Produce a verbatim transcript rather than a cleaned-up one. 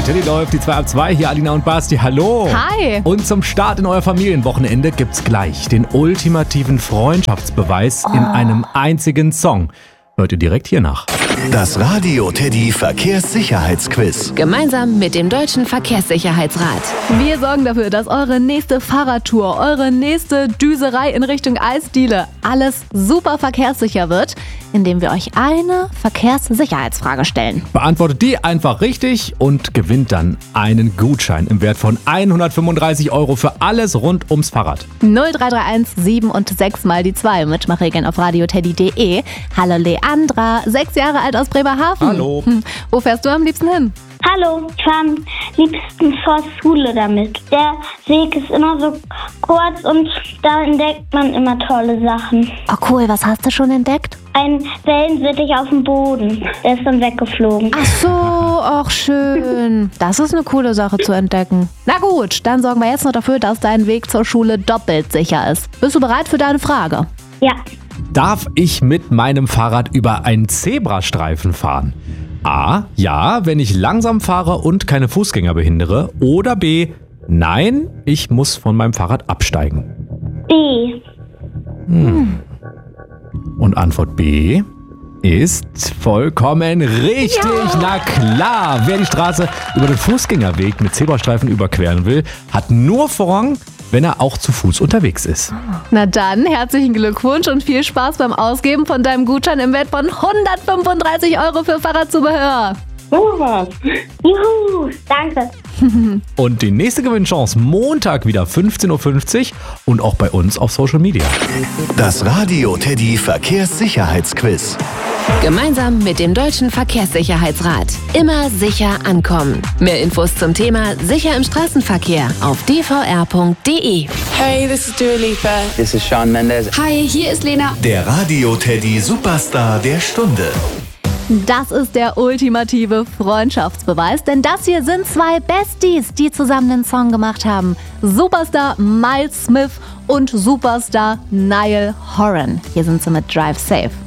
Radio Teddy läuft, die zwei ab zwei, hier Alina und Basti, hallo. Hi. Und zum Start in euer Familienwochenende gibt's gleich den ultimativen Freundschaftsbeweis oh. in einem einzigen Song. Hört ihr direkt hier nach. Das Radio Teddy Verkehrssicherheitsquiz. Gemeinsam mit dem Deutschen Verkehrssicherheitsrat. Wir sorgen dafür, dass eure nächste Fahrradtour, eure nächste Düserei in Richtung Eisdiele alles super verkehrssicher wird, indem wir euch eine Verkehrssicherheitsfrage stellen. Beantwortet die einfach richtig und gewinnt dann einen Gutschein im Wert von hundertfünfunddreißig Euro für alles rund ums Fahrrad. null drei drei eins sieben und sechs mal die zwei. Mitmachregeln auf radioteddy punkt de. Hallo Leandra, sechs Jahre alt aus Bremerhaven. Hallo. Hm. Wo fährst du am liebsten hin? Hallo, ich fahre am liebsten vor Schule damit. Der Weg ist immer so kurz und da entdeckt man immer tolle Sachen. Oh cool, was hast du schon entdeckt? Ein Wellensittich auf dem Boden, der ist dann weggeflogen. Ach so, auch schön. Das ist eine coole Sache zu entdecken. Na gut, dann sorgen wir jetzt noch dafür, dass dein Weg zur Schule doppelt sicher ist. Bist du bereit für deine Frage? Ja. Darf ich mit meinem Fahrrad über einen Zebrastreifen fahren? A. Ja, wenn ich langsam fahre und keine Fußgänger behindere. Oder B. Nein, ich muss von meinem Fahrrad absteigen. B. Hm. Und Antwort B ist vollkommen richtig. Ja. Na klar, wer die Straße über den Fußgängerweg mit Zebrastreifen überqueren will, hat nur Vorrang, wenn er auch zu Fuß unterwegs ist. Na dann, herzlichen Glückwunsch und viel Spaß beim Ausgeben von deinem Gutschein im Wert von hundertfünfunddreißig Euro für Fahrradzubehör. Oh, was? Juhu, danke. Und die nächste Gewinnchance Montag wieder fünfzehn Uhr fünfzig und auch bei uns auf Social Media. Das Radio Teddy Verkehrssicherheitsquiz. Gemeinsam mit dem Deutschen Verkehrssicherheitsrat. Immer sicher ankommen. Mehr Infos zum Thema Sicher im Straßenverkehr auf d v r punkt d e. Hey, this is Dua Lipa. This is Shawn Mendes. Hi, hier ist Lena. Der Radio Teddy Superstar der Stunde. Das ist der ultimative Freundschaftsbeweis, denn das hier sind zwei Besties, die zusammen den Song gemacht haben. Superstar Miles Smith und Superstar Niall Horan. Hier sind sie mit Drive Safe.